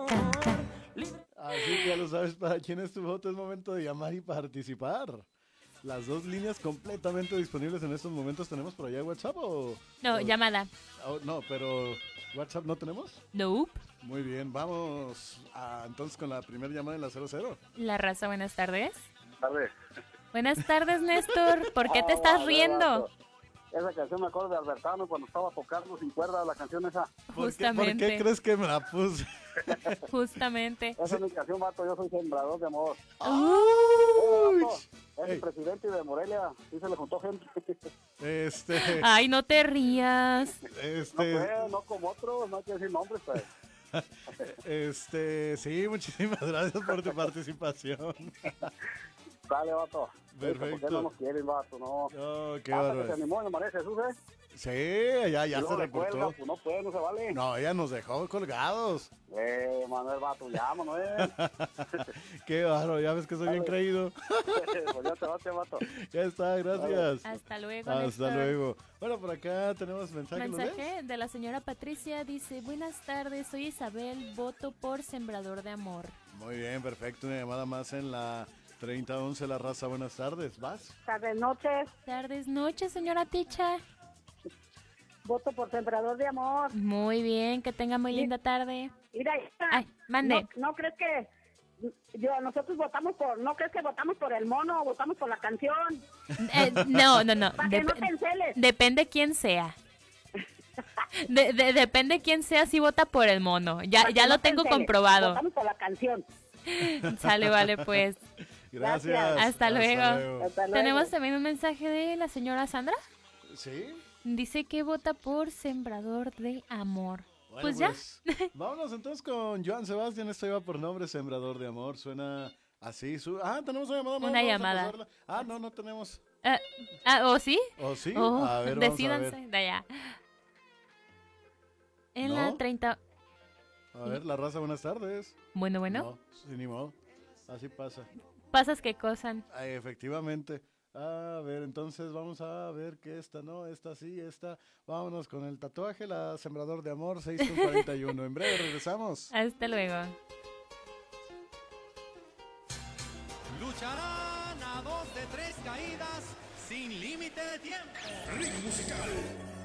Así que ya lo sabes para quién es tu voto, es momento de llamar y participar. Las dos líneas completamente disponibles en estos momentos. ¿Tenemos por allá WhatsApp o...? No, llamada. No, pero ¿WhatsApp no tenemos? Nope. Muy bien, vamos entonces con la primera llamada en la 00. La raza, buenas tardes. Tarde. Buenas tardes, Néstor. ¿Por qué te estás riendo? Esa canción me acuerdo de Albertano cuando estaba tocando sin cuerda la canción esa. ¿Por Justamente. qué crees que me la puse? Justamente. Esa es mi canción, vato. Yo soy sembrador de amor. Uy. Vato, es Ey. el presidente de Morelia. Sí se le juntó gente. Ay, no te rías. No pues, no como otros. No hay que decir nombres, pues. Sí, muchísimas gracias por tu participación. Dale, vato. Perfecto. ¿Por qué no nos quieren, vato? No. Oh, qué Hasta que se bárbaro. animó en María Jesús, ¿eh? Sí, ya Y se luego le reportó. cuelga, pues no puede, no se vale. No, ella nos dejó colgados. Manuel, vato, ya, Manuel. Qué bárbaro, ya ves que soy bien creído. Pues ya te vas, vato. Ya está, gracias. Hasta luego, Hasta Néstor. luego. Bueno, por acá tenemos mensaje. ¿Lo lees? Mensaje de la señora Patricia. Dice, buenas tardes, soy Isabel, voto por Sembrador de Amor. Muy bien, perfecto. Una llamada más en la 3011, La Raza. Buenas tardes. ¿Vas? Tardes, noches. Tardes, noches, señora Ticha. Voto por Sembrador de Amor. Muy bien, que tenga muy linda tarde. Mira, hija, Ay, mande. ¿No crees que nosotros votamos por, no crees que votamos por el mono o votamos por la canción? No. Para que no te enceles. Depende quién sea. Depende quién sea si vota por el mono. Ya Para que lo no te tengo enceles. comprobado. Votamos por la canción. Sale, vale, pues. Gracias. Hasta luego. Hasta luego. Tenemos también un mensaje de la señora Sandra. ¿Sí? Dice que vota por Sembrador de Amor. Bueno, Pues ya. Vámonos entonces con Joan Sebastián. Esto iba por nombre Sembrador de Amor. Suena así. Tenemos una llamada. Una vamos a llamada. pasarla. No tenemos. ¿O sí? ¿O sí? Oh, A ver, vamos a decídanse. ver. De allá. En ¿No? la 30. A ver, La Raza, buenas tardes. Bueno. No, sí, ni modo. Así pasa. Pasas que cosan. Ay, efectivamente. A ver, entonces vamos a ver que esta no, esta sí, esta. Vámonos con el tatuaje, la Sembrador de Amor, 6:41. En breve regresamos. Hasta luego. Lucharán a 2 de 3 caídas sin límite de tiempo. Ritmo musical.